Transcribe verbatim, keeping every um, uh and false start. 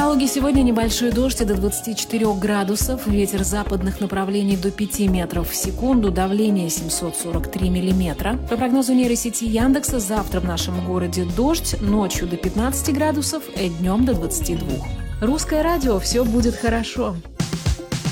Калуге сегодня небольшой дождь и до двадцати четырёх градусов, ветер западных направлений до пяти метров в секунду, давление семьсот сорок три миллиметра. По прогнозу нейросети Яндекса, завтра в нашем городе дождь, ночью до пятнадцати градусов и днем до двадцати двух. Русское радио, все будет хорошо.